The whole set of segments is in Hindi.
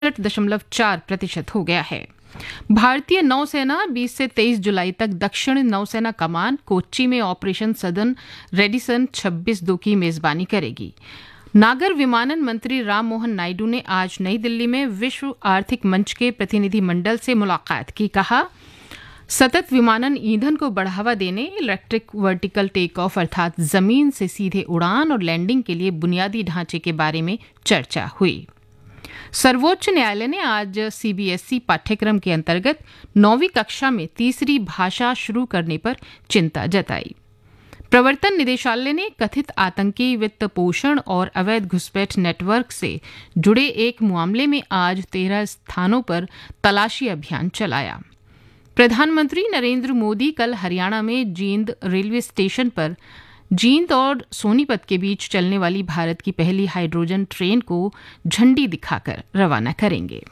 0.4% हो गया है। भारतीय नौसेना 20 से 23 जुलाई तक दक्षिण नौसेना कमान कोच्चि में ऑपरेशन सदर्न रेडिसन 26-2 की मेजबानी करेगी। नागर विमानन मंत्री राम मोहन नायडू ने आज नई दिल्ली में विश्व आर्थिक मंच के प्रतिनिधि मंडल से मुलाकात की। कहा, सतत विमानन ईंधन को बढ़ावा देने, इलेक्ट्रिक वर्टिकल टेक ऑफ अर्थात जमीन से सीधे उड़ान और लैंडिंग के लिए बुनियादी ढांचे के बारे में चर्चा हुई। सर्वोच्च न्यायालय ने आज सीबीएसई पाठ्यक्रम के अंतर्गत 9वीं कक्षा में तीसरी भाषा शुरू करने पर चिंता जताई। प्रवर्तन निदेशालय ने कथित आतंकी वित्त पोषण और अवैध घुसपैठ नेटवर्क से जुड़े एक मामले में आज 13 स्थानों पर तलाशी अभियान चलाया। प्रधानमंत्री नरेंद्र मोदी कल हरियाणा में जींद रेलवे स्टेशन पर जींद और सोनीपत के बीच चलने वाली भारत की पहली हाइड्रोजन ट्रेन को झंडी दिखाकर रवाना करेंगे।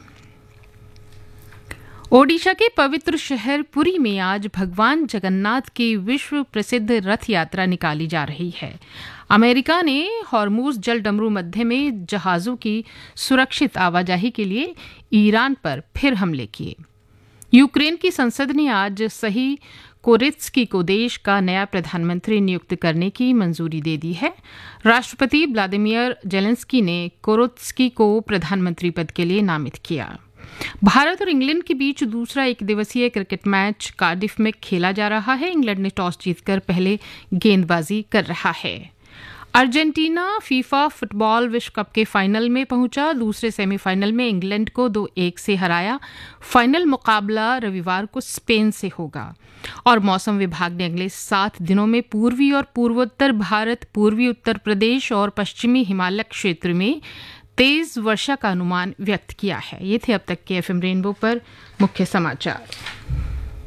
ओडिशा के पवित्र शहर पुरी में आज भगवान जगन्नाथ की विश्व प्रसिद्ध रथ यात्रा निकाली जा रही है। अमेरिका ने हॉर्मुज जल डमरू मध्य में जहाजों की सुरक्षित आवाजाही के लिए ईरान पर फिर हमले किए। यूक्रेन की संसद ने आज सही कोरित्स्की को देश का नया प्रधानमंत्री नियुक्त करने की मंजूरी दे दी है। राष्ट्रपति व्लादिमीर जेलेंस्की ने कोरित्स्की को प्रधानमंत्री पद के लिए नामित किया। भारत और इंग्लैंड के बीच दूसरा एक दिवसीय क्रिकेट मैच कार्डिफ में खेला जा रहा है। इंग्लैंड ने टॉस जीतकर पहले गेंदबाजी कर रहा है। अर्जेंटीना फीफा फुटबॉल विश्व कप के फाइनल में पहुंचा। दूसरे सेमीफाइनल में इंग्लैंड को 2-1 से हराया। फाइनल मुकाबला रविवार को स्पेन से होगा। और मौसम विभाग ने अगले 7 दिनों में पूर्वी और पूर्वोत्तर भारत, पूर्वी उत्तर प्रदेश और पश्चिमी हिमालय क्षेत्र में तेज वर्षा का अनुमान व्यक्त किया है। ये थे अब तक के एफएम रेनबो पर मुख्य समाचार।